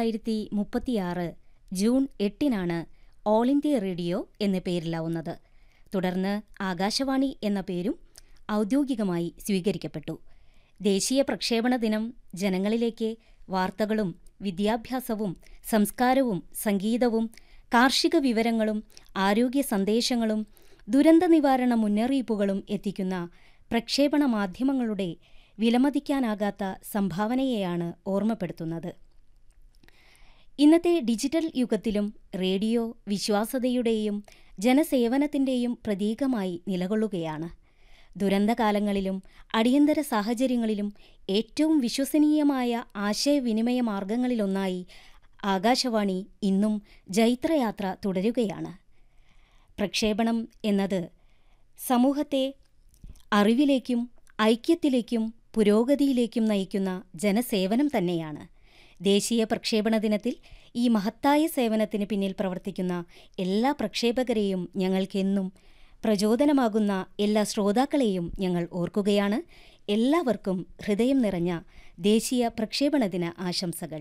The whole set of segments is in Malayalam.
1936 ജൂൺ 8-നാണ് ഓൾ ഇന്ത്യ റേഡിയോ എന്ന പേരിലാവുന്നത്. തുടർന്ന് ആകാശവാണി എന്ന പേരും ഔദ്യോഗികമായി സ്വീകരിക്കപ്പെട്ടു. ദേശീയ പ്രക്ഷേപണ ദിനം ജനങ്ങളിലേക്ക് വാർത്തകളും വിദ്യാഭ്യാസവും സംസ്കാരവും സംഗീതവും കാർഷിക വിവരങ്ങളും ആരോഗ്യ സന്ദേശങ്ങളും ദുരന്ത നിവാരണ മുന്നറിയിപ്പുകളും എത്തിക്കുന്ന പ്രക്ഷേപണ മാധ്യമങ്ങളുടെ വിലമതിക്കാനാകാത്ത സംഭാവനയെയാണ് ഓർമ്മപ്പെടുത്തുന്നത്. ഇന്നത്തെ ഡിജിറ്റൽ യുഗത്തിലും റേഡിയോ വിശ്വാസ്യതയുടെയും ജനസേവനത്തിന്റെയും പ്രതീകമായി നിലകൊള്ളുകയാണ്. ദുരന്തകാലങ്ങളിലും അടിയന്തര സാഹചര്യങ്ങളിലും ഏറ്റവും വിശ്വസനീയമായ ആശയവിനിമയ മാർഗങ്ങളിലൊന്നായി ആകാശവാണി ഇന്നും ജൈത്രയാത്ര തുടരുകയാണ്. പ്രക്ഷേപണം എന്നത് സമൂഹത്തെ അറിവിലേക്കും ഐക്യത്തിലേക്കും പുരോഗതിയിലേക്കും നയിക്കുന്ന ജനസേവനം തന്നെയാണ്. ദേശീയ പ്രക്ഷേപണ ദിനത്തിൽ ഈ മഹത്തായ സേവനത്തിന് പിന്നിൽ പ്രവർത്തിക്കുന്ന എല്ലാ പ്രക്ഷേപകരെയും ഞങ്ങൾക്കെന്നും പ്രചോദനമാകുന്ന എല്ലാ ശ്രോതാക്കളെയും ഞങ്ങൾ ഓർക്കുകയാണ്. എല്ലാവർക്കും ഹൃദയം നിറഞ്ഞ ദേശീയ പ്രക്ഷേപണ ദിന ആശംസകൾ.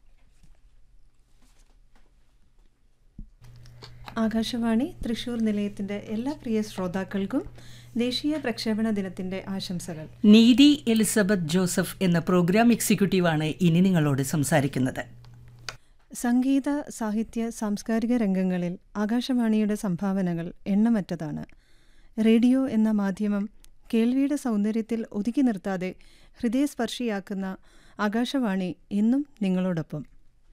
ആകാശവാണി തൃശൂർ നിലയത്തിന്റെ എല്ലാ പ്രിയ ശ്രോതാക്കൾക്കും ദേശീയ പ്രക്ഷേപണ ദിനത്തിന്റെ ആശംസകൾ. നീതി എലിസബത്ത് ജോസഫ് എന്ന പ്രോഗ്രാം എക്സിക്യൂട്ടീവാണ് ഇനി നിങ്ങളോട് സംസാരിക്കുന്നത്. സംഗീത, സാഹിത്യ, സാംസ്കാരിക രംഗങ്ങളിൽ ആകാശവാണിയുടെ സംഭാവനകൾ എണ്ണമറ്റതാണ്. റേഡിയോ എന്ന മാധ്യമം കേൾവിയുടെ സൗന്ദര്യത്തിൽ ഒതുക്കി നിർത്താതെ ഹൃദയസ്പർശിയാക്കുന്ന ആകാശവാണി എന്നും നിങ്ങളോടൊപ്പം.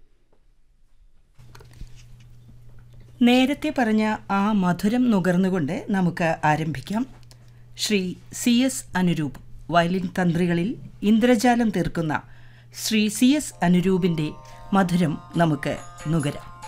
നേരത്തെ പറഞ്ഞ ആ മധുരം നുകർന്നുകൊണ്ട് നമുക്ക് ആരംഭിക്കാം. ശ്രീ CS അനുരൂപ് വയലിൻ തന്ത്രികളിൽ ഇന്ദ്രജാലം തീർക്കുന്ന ശ്രീ CS അനുരൂപിൻ്റെ മധുരം നമുക്ക് നുകരാം.